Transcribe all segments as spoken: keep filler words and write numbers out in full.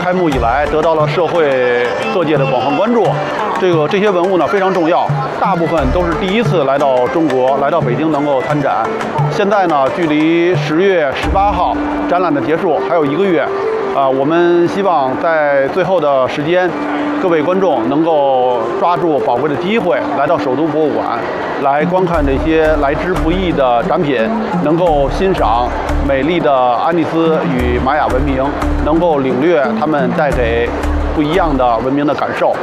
开幕以来得到了社会各界的广泛关注。这个这些文物呢非常重要，大部分都是第一次来到中国，来到北京能够参展。现在呢，距离十月十八号展览的结束还有一个月。啊，我们希望在最后的时间，各位观众能够抓住宝贵的机会，来到首都博物馆，来观看这些来之不易的展品，能够欣赏美丽的安第斯与玛雅文明，能够领略他们带给不一样的文明的感受。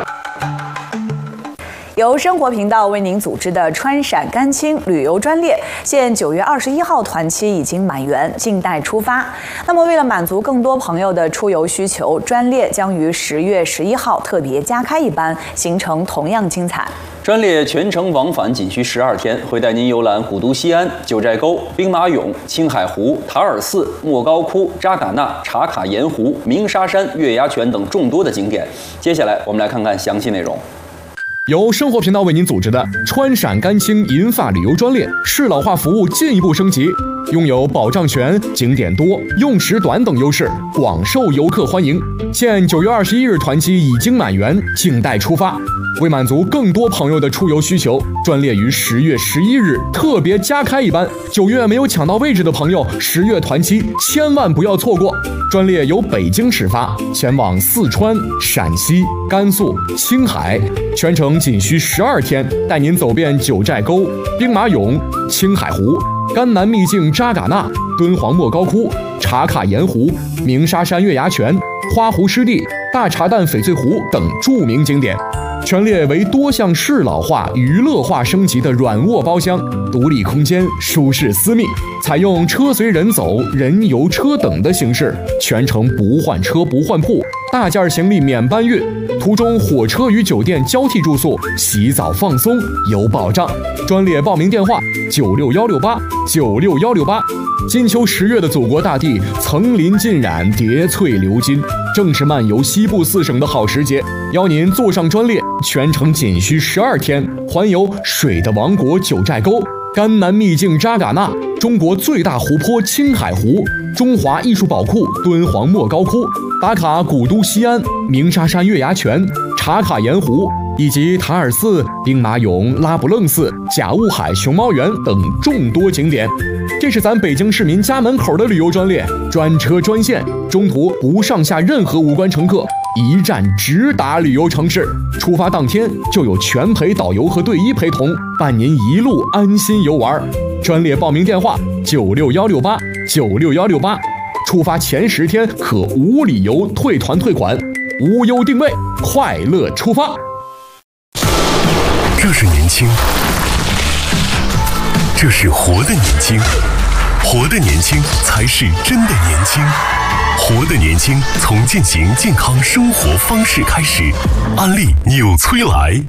由生活频道为您组织的川陕甘青旅游专列，现九月二十一号团期已经满员，静待出发。那么，为了满足更多朋友的出游需求，专列将于十月十一号特别加开一班，行程同样精彩。 专列全程往返仅需十二天，会带您游览古都西安、九寨沟、兵马俑、青海湖、塔尔寺、莫高窟、扎尕那、茶卡盐湖、鸣沙山、月牙泉等众多的景点。接下来，我们来看看详细内容。 由生活频道为您组织的川陕甘青银发旅游专列，适老化服务进一步升级，拥有保障全、景点多、用时短等优势，广受游客欢迎。现九月二十一日团期已经满员，静待出发。为满足更多朋友的出游需求，专列于十月十一日特别加开一班。九月没有抢到位置的朋友，十月团期千万不要错过。专列由北京始发，前往四川、陕西、甘肃、青海，全程仅需十二天，带您走遍九寨沟、兵马俑、青海湖、甘南秘境扎尕那、敦煌莫高窟、茶卡盐湖、鸣沙山月牙泉、花湖湿地、大茶蛋翡翠湖等著名景点。全列为多项适老化、娱乐化升级的软卧包厢，独立空间，舒适私密，采用车随人走、人游车等的形式，全程不换车不换铺，大件行李免搬运，途中火车与酒店交替住宿，洗澡放松有保障。专列报名电话：九六幺六八九六幺六八。金秋十月的祖国大地，层林尽染，叠翠流金，正是漫游西部四省的好时节。邀您坐上专列，全程仅需十二天，环游水的王国九寨沟、甘南秘境扎尕那、中国最大湖泊青海湖、中华艺术宝库敦煌莫高窟，打卡古都西安、鸣沙山月牙泉、茶卡盐湖，以及塔尔寺、兵马俑、拉卜楞寺、甲雾海熊猫园等众多景点。这是咱北京市民家门口的旅游专列，专车专线，中途不上下任何无关乘客，一站直达旅游城市。出发当天就有全陪导游和队医陪同，伴您一路安心游玩。专列报名电话：九六幺六八九六幺六八。出发前十天可无理由退团退款，无忧定位，快乐出发。 这是年轻，这是活的年轻，活的年轻才是真的年轻。活的年轻，从践行健康生活方式开始。安利纽崔莱。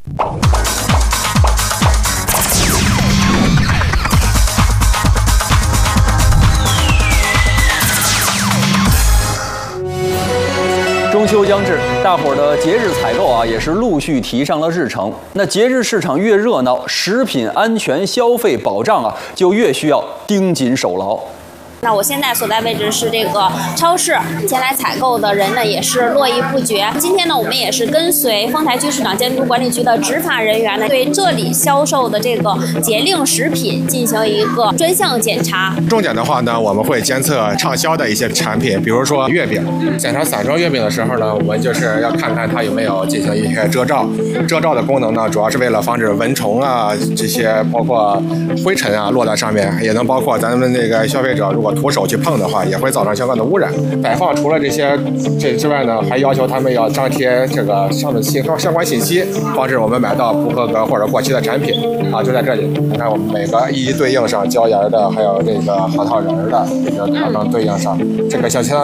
中秋将至，大伙儿的节日采购啊也是陆续提上了日程。那节日市场越热闹，食品安全消费保障啊就越需要盯紧守牢。 那我现在所在位置是这个超市，前来采购的人呢也是络绎不绝。今天呢，我们也是跟随丰台区市场监督管理局的执法人员呢，对这里销售的这个节令食品进行一个专项检查。 重点的话呢，我们会监测畅销的一些产品，比如说月饼。检查散装月饼的时候呢，我们就是要看看它有没有进行一些遮罩。遮罩的功能呢，主要是为了防止蚊虫啊这些，包括灰尘啊落在上面，也能包括咱们那个消费者如果徒手去碰的话，也会造成相关的污染。摆放除了这些这之外呢，还要求他们要张贴这个上的信相关信息，防止我们买到不合格或者过期的产品啊。就在这里，你看我们每个一一对应上椒盐的，还有这个核桃仁的，这个它能对应上。这个像相